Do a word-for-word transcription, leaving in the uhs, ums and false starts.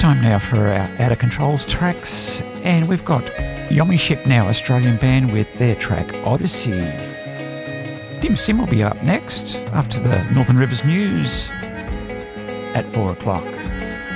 time now for our Out of Controls tracks, and we've got Yomi Ship Now, Australian band, with their track Odyssey. Dim Sim will be up next after the Northern Rivers News at four o'clock.